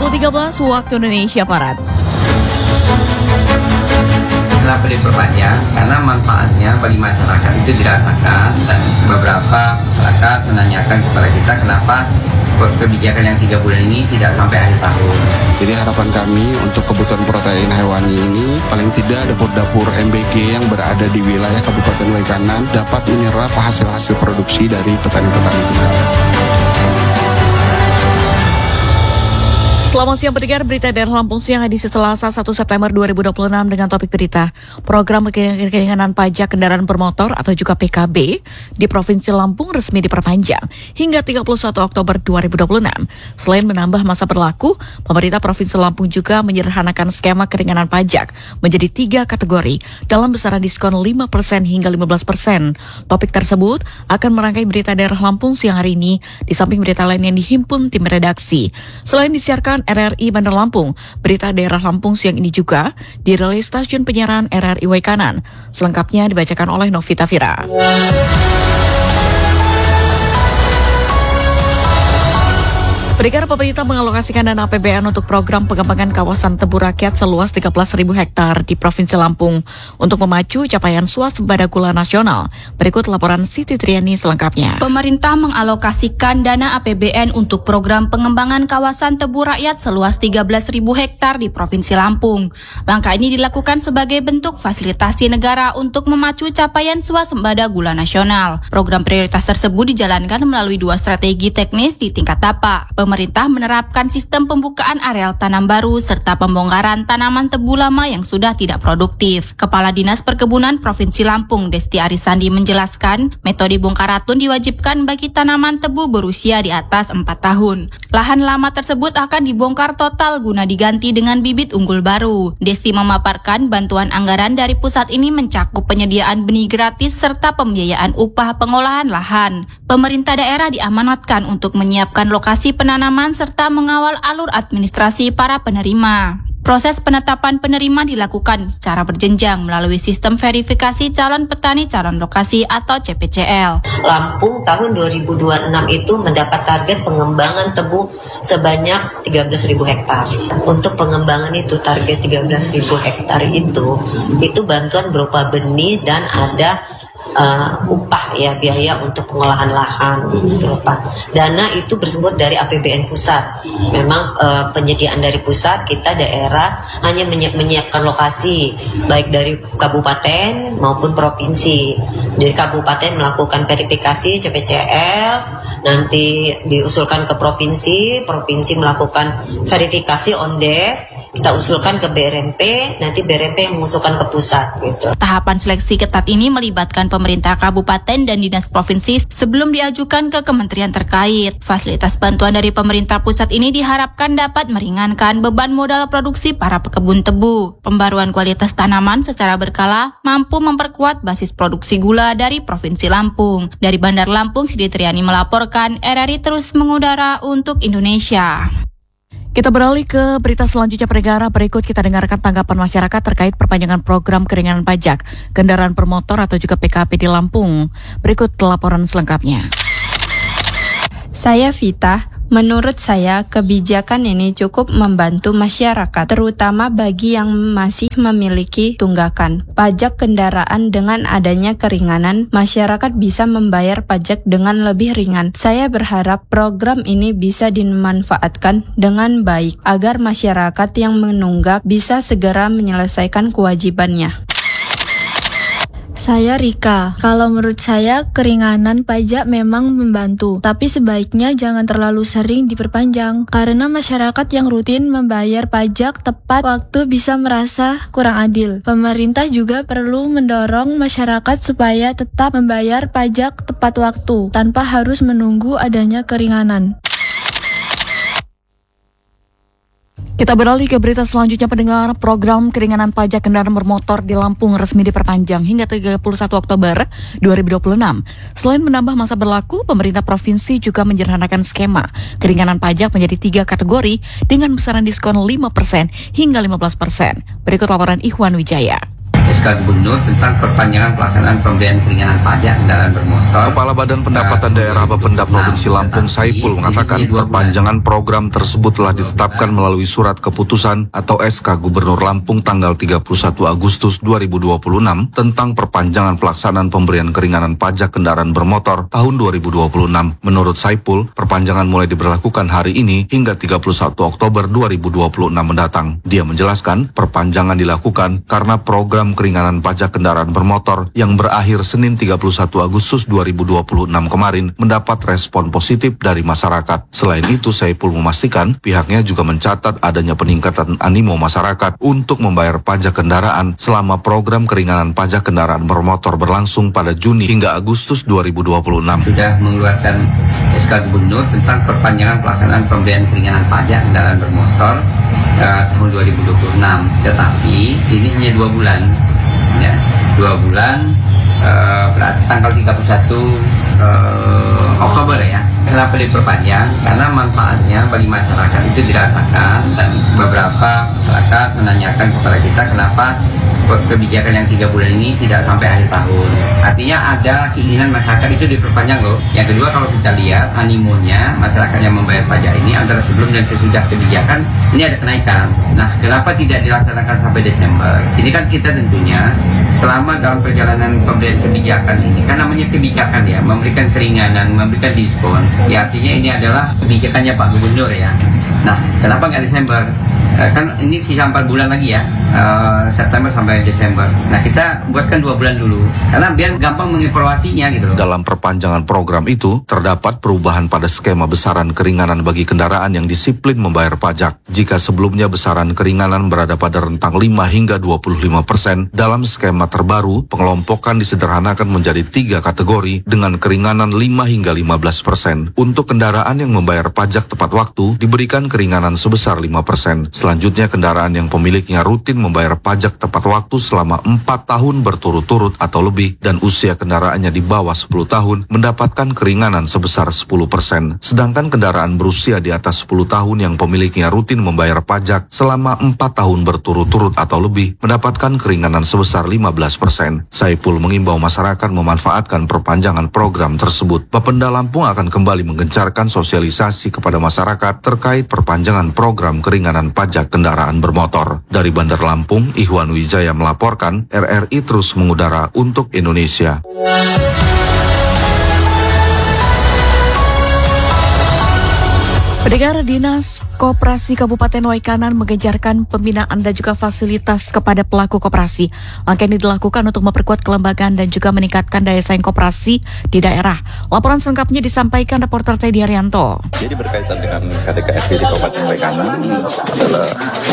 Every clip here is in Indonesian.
Pukul 13 waktu Indonesia Barat. Kenapa diperpanjang? Karena manfaatnya bagi masyarakat itu dirasakan, dan beberapa masyarakat menanyakan kepada kita kenapa kebijakan yang 3 bulan ini tidak sampai akhir tahun. Jadi harapan kami untuk kebutuhan protein hewani ini paling tidak dapur-dapur MBG yang berada di wilayah Kabupaten Waikanan dapat menyerap hasil-hasil produksi dari petani-petani kita. Selamat siang pendengar, berita dari Lampung siang edisi Selasa 1 September 2026 dengan topik berita program keringanan pajak kendaraan bermotor atau juga PKB di Provinsi Lampung resmi diperpanjang hingga 31 Oktober 2026. Selain menambah masa berlaku, pemerintah Provinsi Lampung juga menyederhanakan skema keringanan pajak menjadi 3 kategori dalam besaran diskon 5% hingga 15%. Topik tersebut akan merangkai berita daerah Lampung siang hari ini di samping berita lain yang dihimpun tim redaksi. Selain disiarkan RRI Bandar Lampung, berita daerah Lampung siang ini juga dirilis stasiun penyiaran RRI Waikanan. Selengkapnya dibacakan oleh Novita Fira. Pendengar, pemerintah mengalokasikan dana APBN untuk program pengembangan kawasan tebu rakyat seluas 13.000 hektar di Provinsi Lampung untuk memacu capaian swasembada gula nasional. Berikut laporan Siti Triani selengkapnya. Pemerintah mengalokasikan dana APBN untuk program pengembangan kawasan tebu rakyat seluas 13.000 hektar di Provinsi Lampung. Langkah ini dilakukan sebagai bentuk fasilitasi negara untuk memacu capaian swasembada gula nasional. Program prioritas tersebut dijalankan melalui 2 strategi teknis di tingkat tapak. Pemerintah menerapkan sistem pembukaan areal tanam baru serta pembongkaran tanaman tebu lama yang sudah tidak produktif. Kepala Dinas Perkebunan Provinsi Lampung, Desti Arisandi menjelaskan, metode bongkar ratun diwajibkan bagi tanaman tebu berusia di atas 4 tahun. Lahan lama tersebut akan dibongkar total guna diganti dengan bibit unggul baru. Desti memaparkan bantuan anggaran dari pusat ini mencakup penyediaan benih gratis serta pembiayaan upah pengolahan lahan. Pemerintah daerah diamanatkan untuk menyiapkan lokasi penanaman serta mengawal alur administrasi para penerima. Proses penetapan penerima dilakukan secara berjenjang melalui sistem verifikasi calon petani calon lokasi atau CPCL. Lampung tahun 2026 itu mendapat target pengembangan tebu sebanyak 13.000 hektar. Untuk pengembangan itu target 13.000 hektar itu bantuan berupa benih dan ada upah ya, biaya untuk pengolahan lahan gitu Pak. Dana itu bersumber dari APBN pusat. Memang penyediaan dari pusat, kita daerah hanya menyiapkan lokasi baik dari kabupaten maupun provinsi. Dari kabupaten melakukan verifikasi CPCL, nanti diusulkan ke provinsi, provinsi melakukan verifikasi ONDES, kita usulkan ke BRMP, nanti BRMP yang mengusulkan ke pusat gitu. Tahapan seleksi ketat ini melibatkan pemerintah kabupaten dan dinas provinsi sebelum diajukan ke kementerian terkait. Fasilitas bantuan dari pemerintah pusat ini diharapkan dapat meringankan beban modal produksi para pekebun tebu. Pembaruan kualitas tanaman secara berkala mampu memperkuat basis produksi gula dari Provinsi Lampung. Dari Bandar Lampung, Siti Triani melaporkan, RRI terus mengudara untuk Indonesia. Kita beralih ke berita selanjutnya pendengar. Berikut kita dengarkan tanggapan masyarakat terkait perpanjangan program keringanan pajak kendaraan bermotor atau juga PKP di Lampung. Berikut laporan selengkapnya. Saya Vita. Menurut saya, kebijakan ini cukup membantu masyarakat, terutama bagi yang masih memiliki tunggakan pajak kendaraan. Dengan adanya keringanan, masyarakat bisa membayar pajak dengan lebih ringan. Saya berharap program ini bisa dimanfaatkan dengan baik, agar masyarakat yang menunggak bisa segera menyelesaikan kewajibannya. Saya Rika. Kalau menurut saya, keringanan pajak memang membantu, tapi sebaiknya jangan terlalu sering diperpanjang, karena masyarakat yang rutin membayar pajak tepat waktu bisa merasa kurang adil. Pemerintah juga perlu mendorong masyarakat supaya tetap membayar pajak tepat waktu, tanpa harus menunggu adanya keringanan. Kita beralih ke berita selanjutnya pendengar. Program keringanan pajak kendaraan bermotor di Lampung resmi diperpanjang hingga 31 Oktober 2026. Selain menambah masa berlaku, pemerintah provinsi juga menyederhanakan skema keringanan pajak menjadi 3 kategori dengan besaran diskon 5% hingga 15%. Berikut laporan Ikhwan Wijaya. SK Gubernur tentang perpanjangan pelaksanaan pemberian keringanan pajak kendaraan bermotor. Kepala Badan Pendapatan Daerah Bapenda Provinsi Lampung Saipul mengatakan perpanjangan program tersebut telah ditetapkan melalui surat keputusan atau SK Gubernur Lampung tanggal 31 Agustus 2026 tentang perpanjangan pelaksanaan pemberian keringanan pajak kendaraan bermotor tahun 2026. Menurut Saipul, perpanjangan mulai diberlakukan hari ini hingga 31 Oktober 2026 mendatang. Dia menjelaskan perpanjangan dilakukan karena program keringanan pajak kendaraan bermotor yang berakhir Senin 31 Agustus 2026 kemarin mendapat respon positif dari masyarakat. Selain itu, Saipul memastikan pihaknya juga mencatat adanya peningkatan animo masyarakat untuk membayar pajak kendaraan selama program keringanan pajak kendaraan bermotor berlangsung pada Juni hingga Agustus 2026. Sudah mengeluarkan SK Gubernur tentang perpanjangan pelaksanaan pemberian keringanan pajak kendaraan bermotor tahun 2026. Tetapi ini hanya 2 bulan. Ya, 2 bulan berarti tanggal 31 Oktober ya. Kenapa diperpanjang? Karena manfaatnya bagi masyarakat itu dirasakan dan beberapa masyarakat menanyakan kepada kita kenapa kebijakan yang 3 bulan ini tidak sampai akhir tahun. Artinya ada keinginan masyarakat itu diperpanjang loh. Yang kedua, kalau kita lihat animonya masyarakat yang membayar pajak ini antara sebelum dan sesudah kebijakan ini ada kenaikan. Nah, kenapa tidak dilaksanakan sampai Desember? Ini kan kita tentunya selama dalam perjalanan pemberian kebijakan ini kan namanya kebijakan ya, memberikan keringanan, memberikan diskon. Ya artinya ini adalah kebijakannya Pak Gubernur ya. Nah, kenapa nggak Desember? Kan ini sisa 4 bulan lagi ya, September sampai Desember. Nah, kita buatkan 2 bulan dulu karena biar gampang mengevaluasinya gitu loh. Dalam perpanjangan program itu terdapat perubahan pada skema besaran keringanan bagi kendaraan yang disiplin membayar pajak. Jika sebelumnya besaran keringanan berada pada rentang 5 hingga 25%, dalam skema terbaru pengelompokan disederhanakan menjadi 3 kategori dengan keringanan 5 hingga 15%. Untuk kendaraan yang membayar pajak tepat waktu diberikan keringanan sebesar 5%. Selanjutnya, kendaraan yang pemiliknya rutin membayar pajak tepat waktu selama 4 tahun berturut-turut atau lebih dan usia kendaraannya di bawah 10 tahun mendapatkan keringanan sebesar 10%. Sedangkan kendaraan berusia di atas 10 tahun yang pemiliknya rutin membayar pajak selama 4 tahun berturut-turut atau lebih mendapatkan keringanan sebesar 15%. Saipul mengimbau masyarakat memanfaatkan perpanjangan program tersebut. Bapenda Lampung akan kembali menggencarkan sosialisasi kepada masyarakat terkait perpanjangan program keringanan pajak kendaraan bermotor. Dari Bandar Lampung, Ihwan Wijaya melaporkan, RRI terus mengudara untuk Indonesia. Pendengar, Dinas Koperasi Kabupaten Waikanan menggencarkan pembinaan dan juga fasilitas kepada pelaku koperasi. Langkah ini dilakukan untuk memperkuat kelembagaan dan juga meningkatkan daya saing koperasi di daerah. Laporan selengkapnya disampaikan reporter Teddy Arianto. Jadi berkaitan dengan KDKFP di Kabupaten Waikanan adalah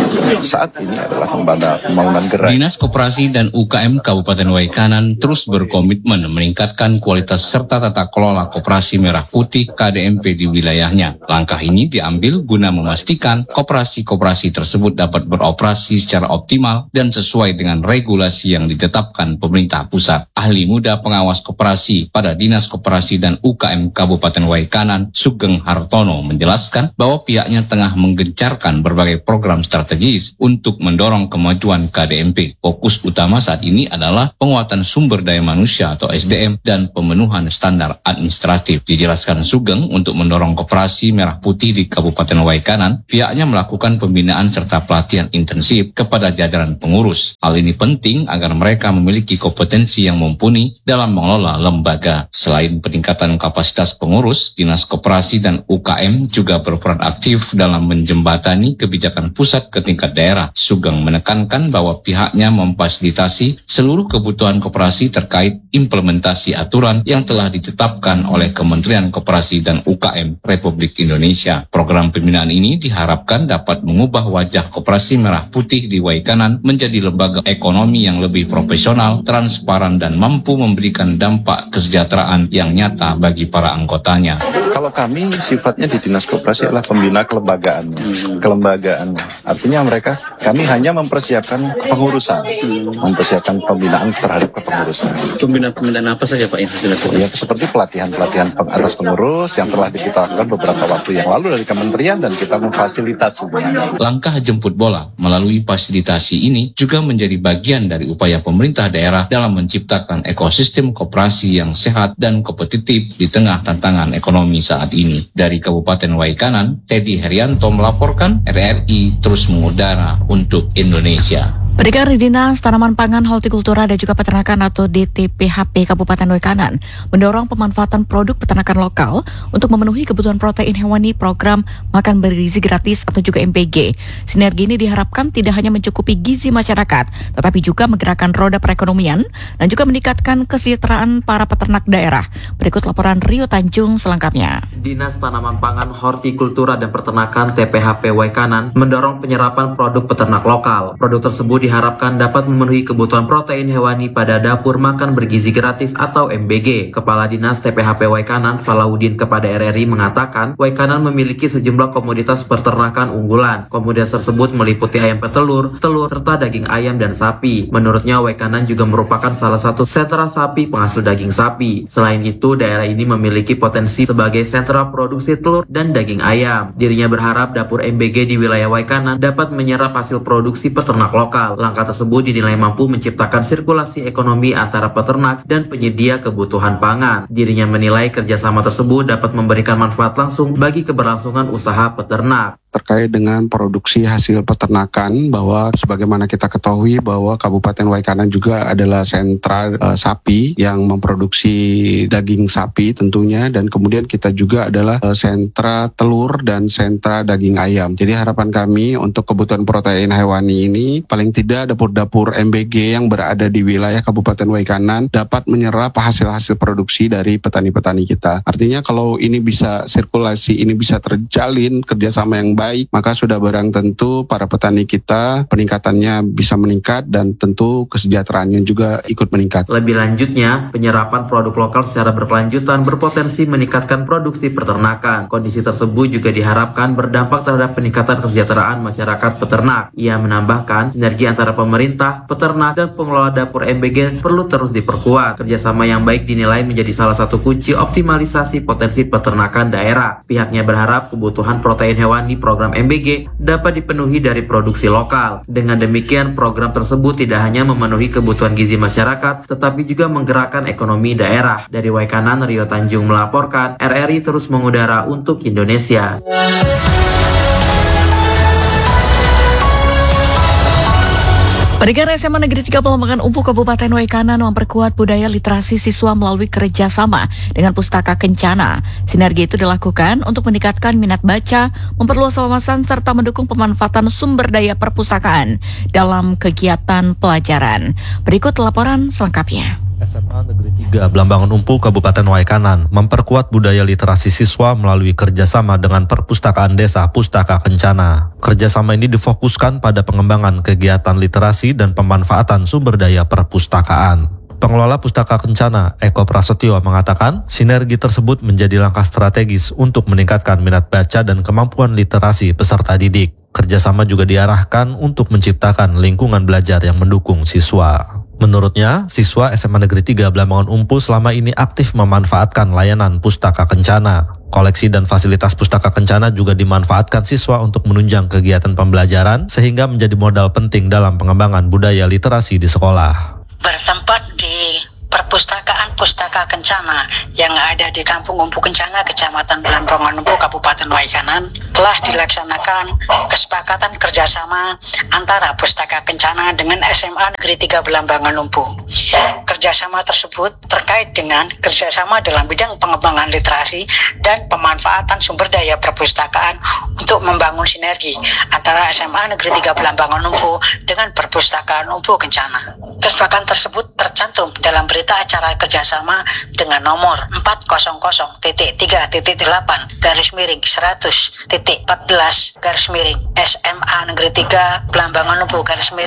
saat ini adalah pembangunan gerak. Dinas Koperasi dan UKM Kabupaten Waikanan terus berkomitmen meningkatkan kualitas serta tata kelola koperasi merah putih KDMP di wilayahnya. Langkah ini diambil guna memastikan koperasi-koperasi tersebut dapat beroperasi secara optimal dan sesuai dengan regulasi yang ditetapkan pemerintah pusat. Ahli muda pengawas koperasi pada Dinas Koperasi dan UKM Kabupaten Waikanan, Sugeng Hartono, menjelaskan bahwa pihaknya tengah menggencarkan berbagai program strategis untuk mendorong kemajuan KDMP. Fokus utama saat ini adalah penguatan sumber daya manusia atau SDM dan pemenuhan standar administratif. Dijelaskan Sugeng, untuk mendorong koperasi merah putih di Kabupaten Waikanan, pihaknya melakukan pembinaan serta pelatihan intensif kepada jajaran pengurus. Hal ini penting agar mereka memiliki kompetensi yang mumpuni dalam mengelola lembaga. Selain peningkatan kapasitas pengurus, Dinas Koperasi dan UKM juga berperan aktif dalam menjembatani kebijakan pusat ke tingkat daerah. Sugeng menekankan bahwa pihaknya memfasilitasi seluruh kebutuhan koperasi terkait implementasi aturan yang telah ditetapkan oleh Kementerian Koperasi dan UKM Republik Indonesia. Program pembinaan ini diharapkan dapat mengubah wajah koperasi merah putih di Waikanan menjadi lembaga ekonomi yang lebih profesional, transparan, dan mampu memberikan dampak kesejahteraan yang nyata bagi para anggotanya. Kalau kami sifatnya di Dinas Koperasi adalah pembina kelembagaan. Artinya kami hanya mempersiapkan pengurusan, mempersiapkan pembinaan terhadap kepengurusan. Pembinaan apa saja Pak yang dilakukan? Ya, seperti pelatihan atas pengurus yang telah kita lakukan beberapa waktu yang lalu mengatur dari kementerian dan kita memfasilitasi. Langkah jemput bola melalui fasilitasi ini juga menjadi bagian dari upaya pemerintah daerah dalam menciptakan ekosistem koperasi yang sehat dan kompetitif di tengah tantangan ekonomi saat ini. Dari Kabupaten Waikanan, Teddy Herianto melaporkan, RRI terus mengudara untuk Indonesia. Pendekar di Dinas Tanaman Pangan, Hortikultura dan juga Peternakan atau DTPHP Kabupaten Waikanan mendorong pemanfaatan produk peternakan lokal untuk memenuhi kebutuhan protein hewani program Makan Bergizi Gratis atau juga MBG. Sinergi ini diharapkan tidak hanya mencukupi gizi masyarakat, tetapi juga menggerakkan roda perekonomian dan juga meningkatkan kesejahteraan para peternak daerah. Berikut laporan Rio Tanjung selengkapnya. Dinas Tanaman Pangan, Hortikultura dan Peternakan TPHP Waikanan mendorong penyerapan produk peternak lokal. Produk tersebut diharapkan dapat memenuhi kebutuhan protein hewani pada dapur makan bergizi gratis atau MBG. Kepala Dinas TPHP Waikanan, Falaudin kepada RRI mengatakan, Waikanan memiliki sejumlah komoditas peternakan unggulan. Komoditas tersebut meliputi ayam petelur, telur, serta daging ayam dan sapi. Menurutnya, Waikanan juga merupakan salah satu sentra sapi penghasil daging sapi. Selain itu, daerah ini memiliki potensi sebagai sentra produksi telur dan daging ayam. Dirinya berharap dapur MBG di wilayah Waikanan dapat menyerap hasil produksi peternak lokal. Langkah tersebut dinilai mampu menciptakan sirkulasi ekonomi antara peternak dan penyedia kebutuhan pangan. Dirinya menilai kerjasama tersebut dapat memberikan manfaat langsung bagi keberlangsungan usaha peternak. Terkait dengan produksi hasil peternakan, bahwa sebagaimana kita ketahui bahwa Kabupaten Waikanan juga adalah sentra sapi yang memproduksi daging sapi tentunya, dan kemudian kita juga adalah sentra telur dan sentra daging ayam. Jadi harapan kami untuk kebutuhan protein hewani ini paling tidak dapur-dapur MBG yang berada di wilayah Kabupaten Waikanan dapat menyerap hasil-hasil produksi dari petani-petani kita. Artinya kalau ini bisa sirkulasi, ini bisa terjalin kerjasama yang baik, maka sudah barang tentu para petani kita peningkatannya bisa meningkat dan tentu kesejahteraannya juga ikut meningkat. Lebih lanjutnya, penyerapan produk lokal secara berkelanjutan berpotensi meningkatkan produksi peternakan. Kondisi tersebut juga diharapkan berdampak terhadap peningkatan kesejahteraan masyarakat peternak. Ia menambahkan, sinergi antara pemerintah, peternak, dan pengelola dapur MBG perlu terus diperkuat. Kerjasama yang baik dinilai menjadi salah satu kunci optimalisasi potensi peternakan daerah. Pihaknya berharap kebutuhan protein hewani program MBG dapat dipenuhi dari produksi lokal. Dengan demikian, program tersebut tidak hanya memenuhi kebutuhan gizi masyarakat, tetapi juga menggerakkan ekonomi daerah. Dari Waikanan, Rio Tanjung melaporkan, RRI terus mengudara untuk Indonesia. Pendidikan SMA Negeri 3 Pelambangan Umpu Kabupaten Waikanan memperkuat budaya literasi siswa melalui kerjasama dengan Pustaka Kencana. Sinergi itu dilakukan untuk meningkatkan minat baca, memperluas wawasan, serta mendukung pemanfaatan sumber daya perpustakaan dalam kegiatan pelajaran. Berikut laporan selengkapnya. SMA Negeri 3 Belambangan Umpu Kabupaten Waikanan memperkuat budaya literasi siswa melalui kerjasama dengan Perpustakaan Desa Pustaka Kencana. Kerjasama ini difokuskan pada pengembangan kegiatan literasi dan pemanfaatan sumber daya perpustakaan. Pengelola Pustaka Kencana, Eko Prasetyo, mengatakan sinergi tersebut menjadi langkah strategis untuk meningkatkan minat baca dan kemampuan literasi peserta didik. Kerjasama juga diarahkan untuk menciptakan lingkungan belajar yang mendukung siswa. Menurutnya, siswa SMA Negeri 3 Belambangan Umpu selama ini aktif memanfaatkan layanan Pustaka Kencana. Koleksi dan fasilitas Pustaka Kencana juga dimanfaatkan siswa untuk menunjang kegiatan pembelajaran sehingga menjadi modal penting dalam pengembangan budaya literasi di sekolah. Bertempat di Perpustakaan Pustaka Kencana yang ada di Kampung Umpu Kencana, Kecamatan Belambangan Umpu, Kabupaten Waikanan, telah dilaksanakan kesepakatan kerjasama antara Pustaka Kencana dengan SMA Negeri 3 Belambangan Umpu. Kerjasama tersebut terkait dengan kerjasama dalam bidang pengembangan literasi dan pemanfaatan sumber daya perpustakaan untuk membangun sinergi antara SMA Negeri 3 Belambangan Umpu dengan Perpustakaan Umpu Kencana. Kesepakatan tersebut tercantum dalam berita acara kerjasama dengan nomor 400.3.8/100.14 SMA Negeri 3 Belambangan Umpu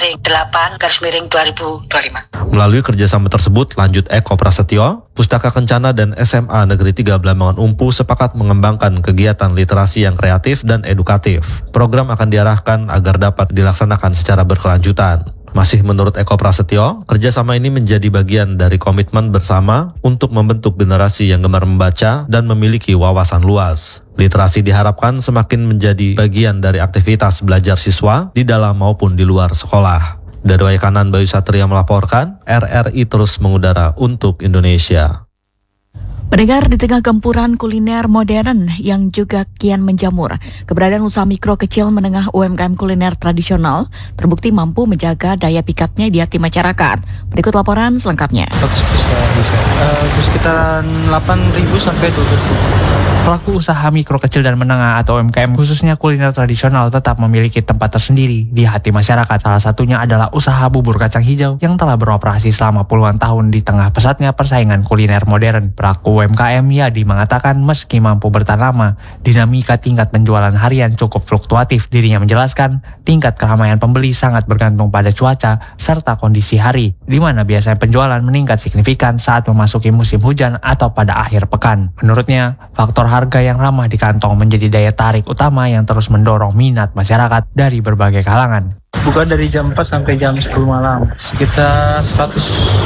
/8/2025. Melalui kerjasama tersebut, lanjut Eko Prasetyo, Pustaka Kencana dan SMA Negeri 3 Belambangan Umpu sepakat mengembangkan kegiatan literasi yang kreatif dan edukatif. Program akan diarahkan agar dapat dilaksanakan secara berkelanjutan. Masih menurut Eko Prasetyo, kerjasama ini menjadi bagian dari komitmen bersama untuk membentuk generasi yang gemar membaca dan memiliki wawasan luas. Literasi diharapkan semakin menjadi bagian dari aktivitas belajar siswa di dalam maupun di luar sekolah. Dari Waikanan, Bayu Satria melaporkan, RRI terus mengudara untuk Indonesia. Pendengar, di tengah gempuran kuliner modern yang juga kian menjamur, keberadaan usaha mikro kecil menengah UMKM kuliner tradisional terbukti mampu menjaga daya pikatnya di hati masyarakat. Berikut laporan selengkapnya. Sekitaran 8.000 sampai 12.000. Pelaku usaha mikro kecil dan menengah atau UMKM khususnya kuliner tradisional tetap memiliki tempat tersendiri di hati masyarakat. Salah satunya adalah usaha bubur kacang hijau yang telah beroperasi selama puluhan tahun di tengah pesatnya persaingan kuliner modern. Pelaku UMKM Yadi mengatakan meski mampu bertahan lama, dinamika tingkat penjualan harian cukup fluktuatif. Dirinya menjelaskan tingkat keramaian pembeli sangat bergantung pada cuaca serta kondisi hari, di mana biasanya penjualan meningkat signifikan saat memasuki musim hujan atau pada akhir pekan. Menurutnya, faktor harga yang ramah di kantong menjadi daya tarik utama yang terus mendorong minat masyarakat dari berbagai kalangan. Buka dari jam 4 sampai jam 10 malam, sekitar 100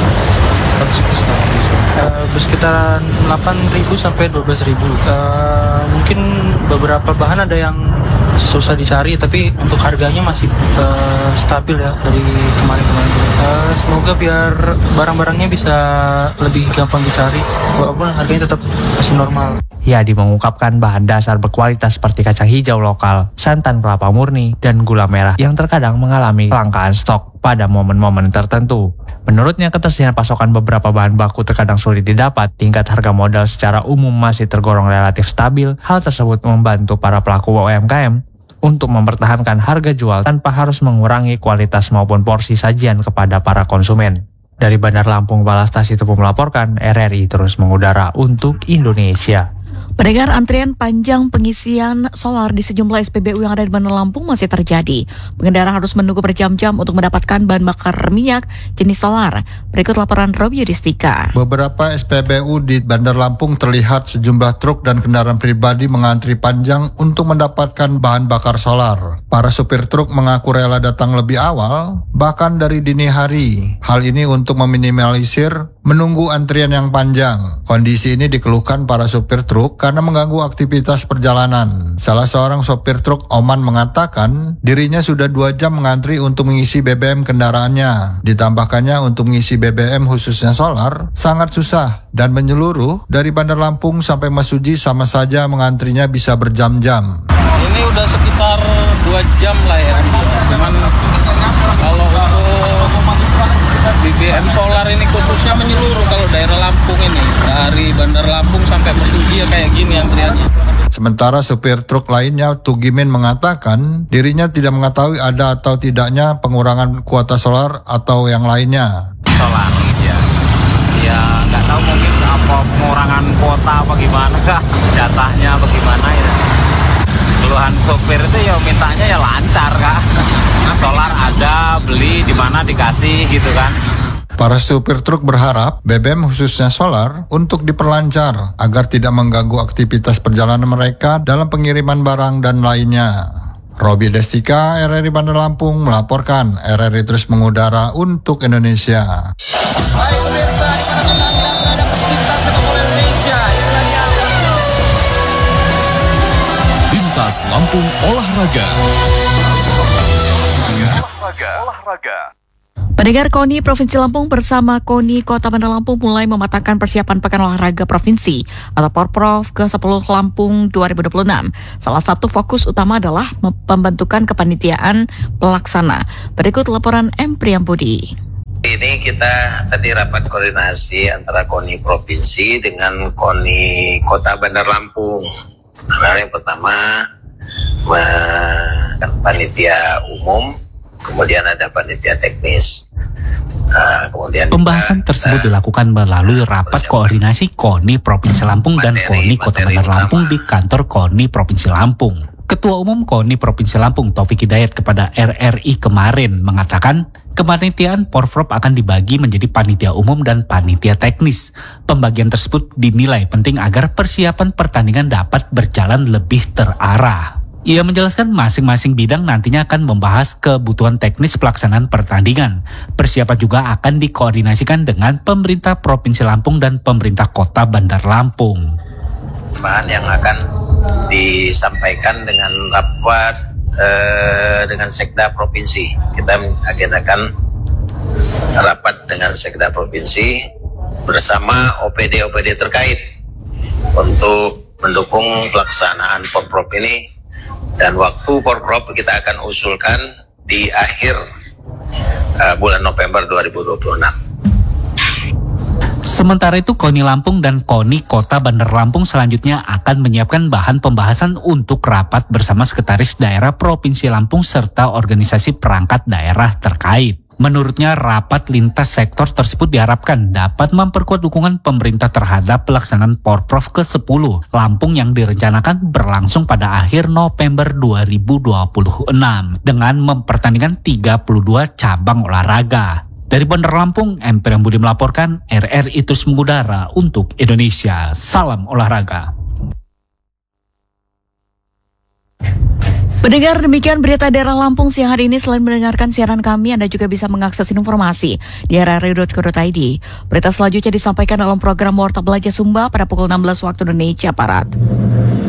bersekitaran 8.000 sampai 12.000. Mungkin beberapa bahan ada yang susah dicari, tapi untuk harganya masih stabil ya dari kemarin-kemarin. Semoga biar barang-barangnya bisa lebih gampang dicari, walaupun harganya tetap masih normal. Yadi mengungkapkan bahan dasar berkualitas seperti kacang hijau lokal, santan kelapa murni, dan gula merah yang terkadang mengalami kelangkaan stok pada momen-momen tertentu. Menurutnya, ketersediaan pasokan beberapa bahan baku terkadang sulit didapat. Tingkat harga modal secara umum masih tergolong relatif stabil. Hal tersebut membantu para pelaku UMKM untuk mempertahankan harga jual tanpa harus mengurangi kualitas maupun porsi sajian kepada para konsumen. Dari Bandar Lampung, Balastasi Tepu melaporkan, RRI terus mengudara untuk Indonesia. Pendengar, antrian panjang pengisian solar di sejumlah SPBU yang ada di Bandar Lampung masih terjadi. Pengendara harus menunggu berjam-jam untuk mendapatkan bahan bakar minyak jenis solar. Berikut laporan Robi Yudhistika. Beberapa SPBU di Bandar Lampung terlihat sejumlah truk dan kendaraan pribadi mengantri panjang untuk mendapatkan bahan bakar solar. Para supir truk mengaku rela datang lebih awal, bahkan dari dini hari. Hal ini untuk meminimalisir menunggu antrian yang panjang. Kondisi ini dikeluhkan para supir truk karena mengganggu aktivitas perjalanan. Salah seorang sopir truk, Oman, mengatakan dirinya sudah 2 jam mengantri untuk mengisi BBM kendaraannya. Ditambahkannya untuk mengisi BBM khususnya solar sangat susah dan menyeluruh dari Bandar Lampung sampai Mesuji sama saja mengantrinya bisa berjam-jam. Ini udah sekitar 2 jam lah ya. Cuman kalau untuk BBM solar ini khususnya menyeluruh kalau daerah Lampung ini. Dari Bandar Lampung sampai Mesuji ya kayak gini antriannya. Sementara supir truk lainnya, Tugimin, mengatakan dirinya tidak mengetahui ada atau tidaknya pengurangan kuota solar atau yang lainnya. Solar ya nggak tahu mungkin apa pengurangan kuota apa gimana kah, jatahnya apa gimana ya. Keluhan sopir itu ya mintanya ya lancar kak. Solar ada, beli di mana dikasih gitu kan. Para supir truk berharap BBM khususnya solar untuk diperlancar agar tidak mengganggu aktivitas perjalanan mereka dalam pengiriman barang dan lainnya. Robi Destika, RRI Bandar Lampung melaporkan. RRI terus mengudara untuk Indonesia. Lintas Lampung Olahraga. Pendengar, KONI Provinsi Lampung bersama KONI Kota Bandar Lampung mulai mematangkan persiapan Pekan Olahraga Provinsi atau Porprov ke-10 Lampung 2026. Salah satu fokus utama adalah pembentukan kepanitiaan pelaksana. Berikut laporan M. Priyambudi. Ini kita tadi rapat koordinasi antara KONI Provinsi dengan KONI Kota Bandar Lampung. Nah, yang pertama panitia umum, kemudian ada panitia teknis. Kemudian pembahasan tersebut dilakukan melalui rapat koordinasi KONI Provinsi Lampung dan KONI Kota Bandar Lampung di kantor KONI Provinsi Lampung. Ketua Umum KONI Provinsi Lampung Taufik Hidayat kepada RRI kemarin mengatakan kepanitiaan Porprov akan dibagi menjadi panitia umum dan panitia teknis. Pembagian tersebut dinilai penting agar persiapan pertandingan dapat berjalan lebih terarah. Ia menjelaskan masing-masing bidang nantinya akan membahas kebutuhan teknis pelaksanaan pertandingan. Persiapan juga akan dikoordinasikan dengan pemerintah Provinsi Lampung dan pemerintah Kota Bandar Lampung. Bahan yang akan disampaikan dengan rapat dengan Sekda Provinsi. Kita agendakan rapat dengan Sekda Provinsi bersama OPD-OPD terkait untuk mendukung pelaksanaan Porprov ini, dan waktu Porprov kita akan usulkan di akhir bulan November 2026. Sementara itu, KONI Lampung dan KONI Kota Bandar Lampung selanjutnya akan menyiapkan bahan pembahasan untuk rapat bersama Sekretaris Daerah Provinsi Lampung serta organisasi perangkat daerah terkait. Menurutnya, rapat lintas sektor tersebut diharapkan dapat memperkuat dukungan pemerintah terhadap pelaksanaan Porprov ke-10 Lampung yang direncanakan berlangsung pada akhir November 2026 dengan mempertandingkan 32 cabang olahraga. Dari Bandar Lampung, MP Budi melaporkan, RRI terus mengudara untuk Indonesia. Salam olahraga. Pendengar, demikian berita daerah Lampung siang hari ini. Selain mendengarkan siaran kami, Anda juga bisa mengakses informasi di rri.co.id. Berita selanjutnya disampaikan dalam program Warta Belajar Sumba pada pukul 16 waktu Indonesia Barat.